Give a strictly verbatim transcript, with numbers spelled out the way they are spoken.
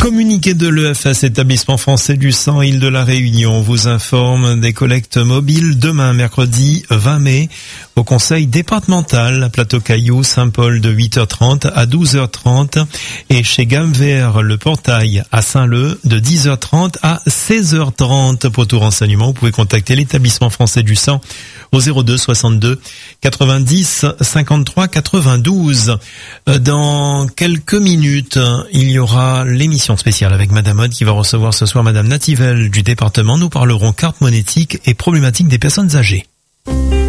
Communiqué de l'E F S, établissement français du sang Île de la Réunion, vous informe des collectes mobiles demain, mercredi vingt mai, au conseil départemental à Plateau-Caillou, Saint-Paul de huit heures trente à douze heures trente et chez Gamme-Vert, le Portail à Saint-Leu de dix heures trente à seize heures trente. Pour tout renseignement, vous pouvez contacter l'établissement français du sang au zéro deux soixante-deux quatre-vingt-dix cinquante-trois quatre-vingt-douze. Dans quelques minutes, il y aura l'émission spéciale avec Madame Odd qui va recevoir ce soir Madame Nativelle du département. Nous parlerons carte monétique et problématiques des personnes âgées.